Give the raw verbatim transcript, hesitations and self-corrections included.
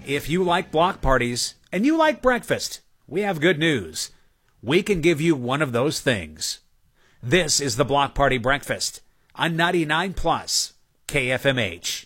If you like block parties and you like breakfast, we have good news. We can give you one of those things. This is the Block Party Breakfast on ninety-nine plus K F M H.